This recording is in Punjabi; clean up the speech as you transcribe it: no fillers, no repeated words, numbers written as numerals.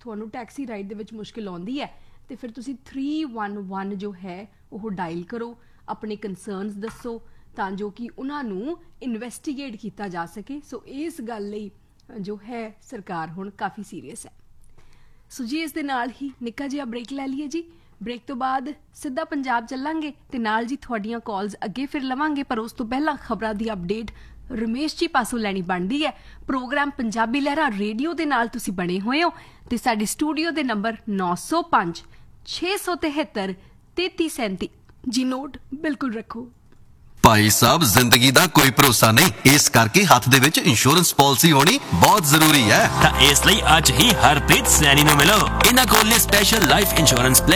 ਤੁਹਾਨੂੰ ਟੈਕਸੀ ਰਾਈਡ ਦੇ ਵਿੱਚ ਮੁਸ਼ਕਿਲ ਆਉਂਦੀ ਹੈ ਤੇ ਫਿਰ ਤੁਸੀਂ 311 ਜੋ ਹੈ ਉਹ ਡਾਇਲ ਕਰੋ, ਆਪਣੇ ਕੰਸਰਨਸ ਦੱਸੋ ਤਾਂ ਜੋ ਕਿ ਉਹਨਾਂ ਨੂੰ ਇਨਵੈਸਟੀਗੇਟ ਕੀਤਾ ਜਾ ਸਕੇ। ਸੋ ਇਸ ਗੱਲ ਲਈ ਜੋ ਹੈ ਸਰਕਾਰ ਹੁਣ ਕਾਫੀ ਸੀਰੀਅਸ ਹੈ। ਸੋ ਜੀ ਇਸ ਦੇ ਨਾਲ ਹੀ ਨਿੱਕਾ ਜਿਹਾ ਬ੍ਰੇਕ ਲੈ ਲਈਏ ਜੀ। ਬ੍ਰੇਕ ਤੋਂ ਬਾਅਦ ਸਿੱਧਾ ਪੰਜਾਬ ਚੱਲਾਂਗੇ ਤੇ ਨਾਲ ਜੀ ਤੁਹਾਡੀਆਂ ਕਾਲਸ ਅੱਗੇ ਫਿਰ ਲਵਾਂਗੇ, ਪਰ ਉਸ ਤੋਂ ਪਹਿਲਾਂ ਖਬਰਾਂ ਦੀ ਅਪਡੇਟ ਰਮੇਸ਼ ਜੀ ਪਾਸੋਂ ਲੈਣੀ ਬਣਦੀ ਹੈ। ਪ੍ਰੋਗਰਾਮ ਪੰਜਾਬੀ ਲਹਿਰਾਂ ਰੇਡੀਓ ਦੇ ਨਾਲ ਤੁਸੀਂ ਬਣੇ ਹੋਏ ਹੋ ਤੇ ਸਾਡੇ ਸਟੂਡੀਓ ਦੇ ਨੰਬਰ 905 673 3337 ਜੀ ਨੋਟ ਬਿਲਕੁਲ ਰੱਖੋ। ਭਾਈ ਸਾਹਿਬ ਜ਼ਿੰਦਗੀ ਦਾ ਕੋਈ ਭਰੋਸਾ ਨਹੀਂ, ਇਸ ਕਰਕੇ ਹੱਥ ਦੇ ਵਿੱਚ ਇੰਸ਼ੋਰੈਂਸ ਪਾਲਿਸੀ ਹੋਣੀ ਬਹੁਤ ਜ਼ਰੂਰੀ ਹੈ। ਤਾਂ ਇਸ ਲਈ ਅੱਜ ਹੀ ਹਰਪ੍ਰੀਤ ਸੈਣੀ ਨੂੰ ਮਿਲੋ। ਇਹਨਾਂ ਕੋਲ ਨੇ ਸਪੈਸ਼ਲ ਲਾਈਫ ਇੰਸ਼ੋਰੈਂਸ